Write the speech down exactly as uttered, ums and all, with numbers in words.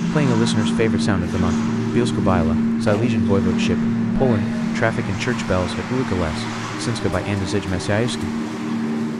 playing a listener's favorite sound of the month, Bielsko Byla, Silesian Voivodeship, Poland, Traffic and Church Bells at Ulika Les, Sinska by Anna Zij Masiajewski.